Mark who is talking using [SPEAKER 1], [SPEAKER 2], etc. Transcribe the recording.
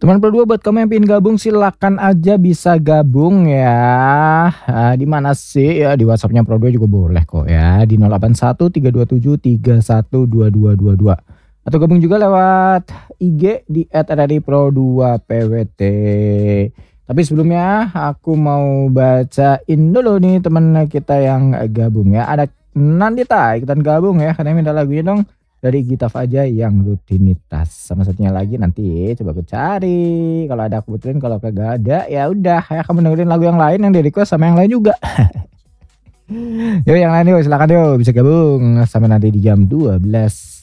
[SPEAKER 1] Teman Pro 2 buat kamu yang pengen gabung silakan aja bisa gabung ya. Di mana sih? Ya di WhatsApp-nya Pro 2 juga boleh kok ya. Di 081327312222. Atau gabung juga lewat IG di @rripro2pwt. Tapi sebelumnya aku mau bacain dulu nih teman kita yang gabung ya. Ada Nandita ikutan gabung ya. Karena minta lagunya dong dari Gitaf aja yang rutinitas. Sama satunya lagi nanti coba aku cari. Kalau ada aku puterin, kalau kagak ada ya udah ya kamu dengerin lagu yang lain yang di request sama yang lain juga. Yuk yang lain yuk silakan yuk bisa gabung sampai nanti di jam 12